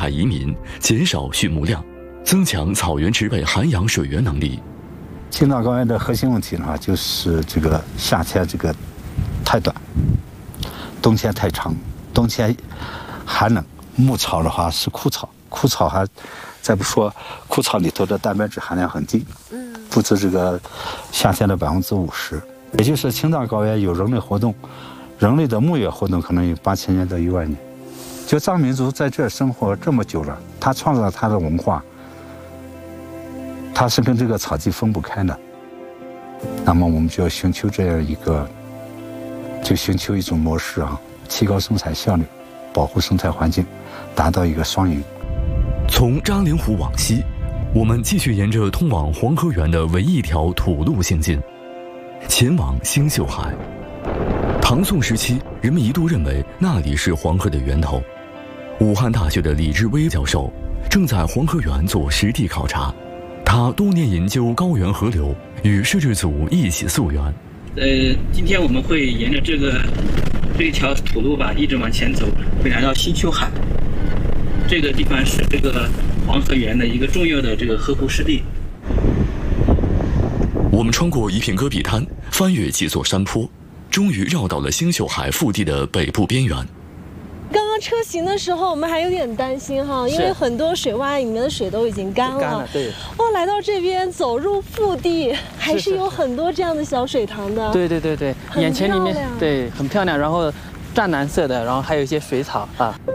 态移民，减少畜牧量，增强草原植被涵养水源能力。 青藏高原的核心问题呢，就是这个夏天这个太短，冬天太长。冬天寒冷，牧草的话是枯草，枯草还再不说枯草里头的蛋白质含量很低，不止这个夏天的50%。也就是青藏高原有人类活动，人类的牧业活动可能有8000年到1万年。就藏民族在这儿生活这么久了，他创造他的文化，他是跟这个草地分不开的。那么我们就要寻求这样一个，就寻求一种模式啊。提高生产效率，保护生态环境，达到一个双赢。 从扎陵湖往西，我们继续沿着通往黄河源的唯一一条土路行进，前往星宿海。唐宋时期，人们一度认为那里是黄河的源头。武汉大学的李志威教授正在黄河源做实地考察，他多年研究高原河流，与摄制组一起溯源。 今天我们会沿着这一条土路吧，一直往前走，会来到星宿海。这个地方是这个黄河源的一个重要的这个河湖湿地。 我们穿过一片戈壁滩，翻越几座山坡，终于绕到了星宿海腹地的北部边缘。 刚刚车行的时候，我们还有点担心哈，因为很多水洼里面的水都已经干了。 对。 哦，来到这边走入腹地，还是有很多这样的小水塘的。 对，眼前里面对很漂亮，然后湛蓝色的，然后还有一些水草啊。